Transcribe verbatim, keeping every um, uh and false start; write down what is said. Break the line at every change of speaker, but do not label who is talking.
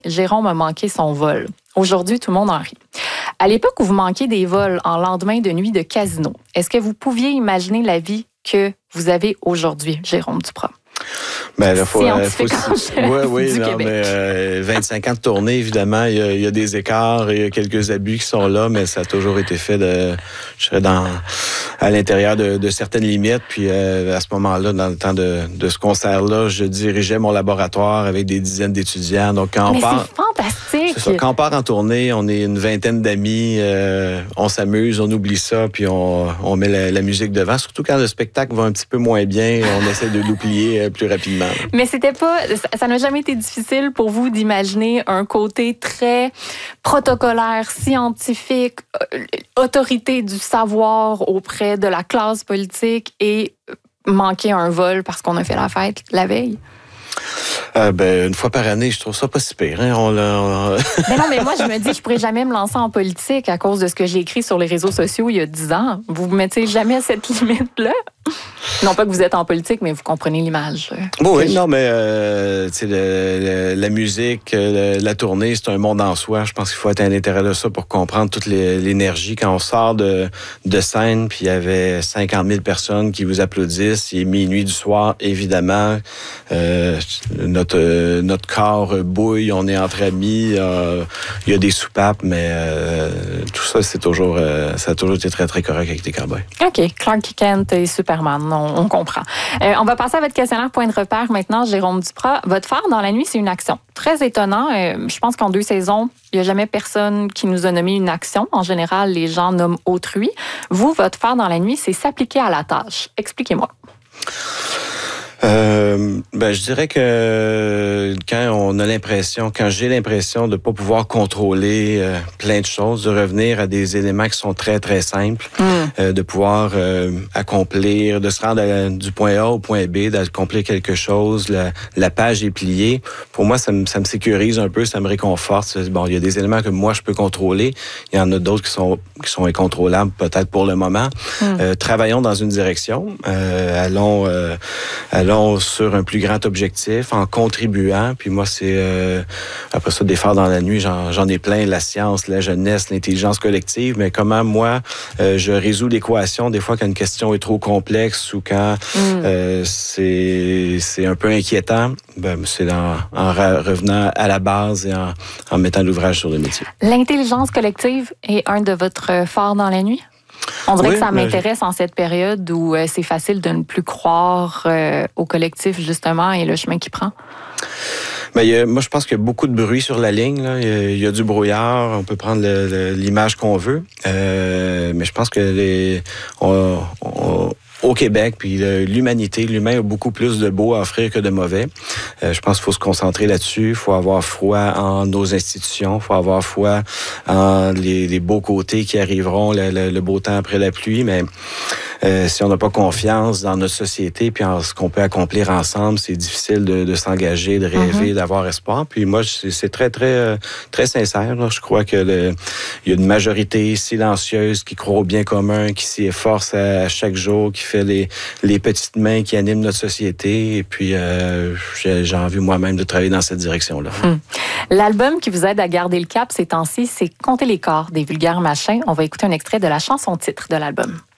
Jérôme a manqué son vol. Aujourd'hui, tout le monde en rit. À l'époque où vous manquiez des vols en lendemain de nuit de casino, est-ce que vous pouviez imaginer la vie que vous avez aujourd'hui, Jérôme Duprat?
Ben, là, faut,
Scientifique
faut,
en chef
ouais, oui,
du
non,
Québec.
mais euh, vingt-cinq ans de tournée, évidemment, il y, a, il y a des écarts, il y a quelques abus qui sont là, mais ça a toujours été fait de, je serais dans, à l'intérieur de, de certaines limites. Puis euh, à ce moment-là, dans le temps de, de ce concert-là, je dirigeais mon laboratoire avec des dizaines d'étudiants. Donc quand on
mais
part,
c'est fantastique.
c'est ça, quand on part en tournée, on est une vingtaine d'amis, euh, on s'amuse, on oublie ça, puis on, on met la, la musique devant. Surtout quand le spectacle va un petit peu moins bien, on essaie de l'oublier plus rapidement.
Mais c'était pas, ça n'a jamais été difficile pour vous d'imaginer un côté très protocolaire, scientifique, autorité du savoir auprès de la classe politique et manquer un vol parce qu'on a fait la fête la veille?
Euh, ben, une fois par année, je trouve ça pas si pire. Hein? On, on...
mais non, mais moi, je me dis, je pourrais jamais me lancer en politique à cause de ce que j'ai écrit sur les réseaux sociaux il y a dix ans. Vous vous mettez jamais à cette limite-là? Non pas que vous êtes en politique, mais vous comprenez l'image.
Bon, oui, non, mais euh, tu sais, le, le, la musique, le, la tournée, c'est un monde en soi. Je pense qu'il faut être à l'intérieur de ça pour comprendre toute les, l'énergie. Quand on sort de, de scène, puis il y avait cinquante mille personnes qui vous applaudissent, il est minuit du soir, évidemment. Euh, notre, notre corps bouille, on est entre amis, euh, il y a des soupapes, mais euh, tout ça, c'est toujours, euh, ça a toujours été très, très correct avec les cowboys.
OK. Clark Kent et Superman, on, on comprend. Euh, on va passer à votre questionnaire point de repère maintenant, Jérôme Duprat. Votre phare dans la nuit, c'est une action. Très étonnant. Euh, je pense qu'en deux saisons, il n'y a jamais personne qui nous a nommé une action. En général, les gens nomment autrui. Vous, votre phare dans la nuit, c'est s'appliquer à la tâche. Expliquez-moi.
Euh, ben, je dirais que quand on a l'impression, quand j'ai l'impression de pas pouvoir contrôler euh, plein de choses, de revenir à des éléments qui sont très, très simples, mm. euh, de pouvoir euh, accomplir, de se rendre à, du point A au point B, d'accomplir quelque chose, la, la page est pliée. Pour moi, ça me, ça me sécurise un peu, ça me réconforte. Bon, il y a des éléments que moi, je peux contrôler. Il y en a d'autres qui sont, qui sont incontrôlables, peut-être pour le moment. Mm. Euh, travaillons dans une direction. Euh, allons, euh, allons sur un plus grand objectif en contribuant. Puis moi, c'est euh, après ça, des phares dans la nuit, j'en, j'en ai plein, la science, la jeunesse, l'intelligence collective, mais comment moi, euh, je résous l'équation des fois quand une question est trop complexe ou quand mm. euh, c'est, c'est un peu inquiétant, ben, c'est en, en revenant à la base et en, en mettant l'ouvrage sur le métier.
L'intelligence collective est un de votre phares dans la nuit? On dirait
oui,
que ça m'intéresse je... en cette période où euh, c'est facile de ne plus croire euh, au collectif, justement, et le chemin qu'il prend.
Ben, il y a, moi, je pense qu'il y a beaucoup de bruit sur la ligne. Là. Il, y a, il y a du brouillard. On peut prendre le, le, l'image qu'on veut. Euh, mais je pense que les... On, on, au Québec, puis l'humanité, l'humain a beaucoup plus de beau à offrir que de mauvais. Euh, je pense qu'il faut se concentrer là-dessus. Il faut avoir foi en nos institutions. Il faut avoir foi en les, les beaux côtés qui arriveront, le, le, le beau temps après la pluie. Mais euh, si on n'a pas confiance dans notre société puis en ce qu'on peut accomplir ensemble, c'est difficile de, de s'engager, de rêver, mm-hmm. d'avoir espoir. Puis moi, c'est, c'est très, très, très sincère. Là. Je crois que le, il y a une majorité silencieuse qui croit au bien commun, qui s'y efforce à, à chaque jour, qui fait les, les petites mains qui animent notre société. Et puis, euh, j'ai, j'ai envie moi-même de travailler dans cette direction-là.
Hum. L'album qui vous aide à garder le cap ces temps-ci, c'est Compter les corps des Vulgaires Machins. On va écouter un extrait de la chanson titre de l'album.